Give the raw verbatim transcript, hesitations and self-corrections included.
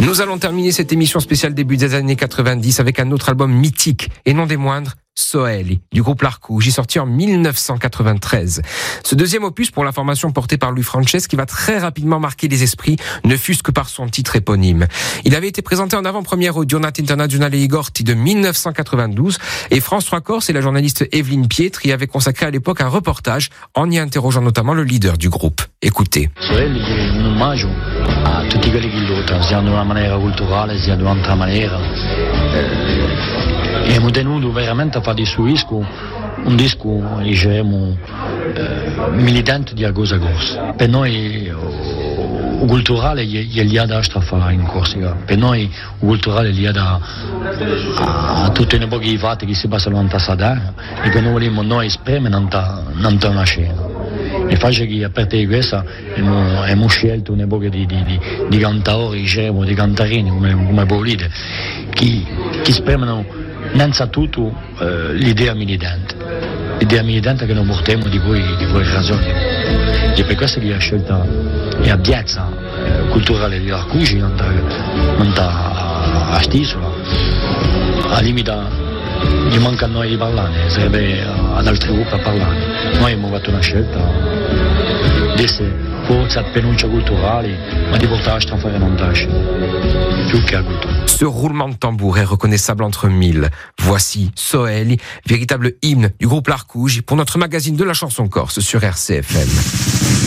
Nous allons terminer cette émission spéciale début des années quatre-vingt-dix avec un autre album mythique et non des moindres, Soeli, du groupe L'Arcouge, sorti en dix-neuf cent quatre-vingt-treize. Ce deuxième opus, pour la formation portée par Louis Frances, qui va très rapidement marquer les esprits, ne fût-ce que par son titre éponyme. Il avait été présenté en avant-première au Giornate Internazionale Igorti de dix-neuf cent quatre-vingt-douze et France trois Corse et la journaliste Evelyne Pietri avaient consacré à l'époque un reportage en y interrogeant notamment le leader du groupe. Écoutez. Soeli è un omaggio a tutti quelli che lottano, sia di una maniera culturale sia di un'altra maniera. E abbiamo tenuto veramente a fare di suo disco un disco, diciamo, eh, militante di cosa cosa. Per noi il culturale è lì da fare in Corsica, per noi il culturale è lì da a tutte le poche fatti che si passano a Sadar e che noi vogliamo noi esprimere non una scena. E faccio che a parte di questo abbiamo, abbiamo scelto un'epoca di, di, di, di cantatori, diciamo, di cantarini come, come Paolite, che, che esprimono innanzitutto eh, l'idea militante, l'idea militante che noi portiamo di voi, di voi ragioni. E per questo che ho scelto la piazza eh, culturale di L'Arcouge, non da a Stisola, a limita gli manca a noi di parlare, sarebbe ad altri gruppi a parlare. Noi abbiamo fatto una scelta di essere forza penuncia culturale, ma di portare a fare montage, più che a cultura. Ce roulement de tambour est reconnaissable entre mille. Voici Soeli, véritable hymne du groupe L'Arcouge pour notre magazine de la chanson corse sur R C F M.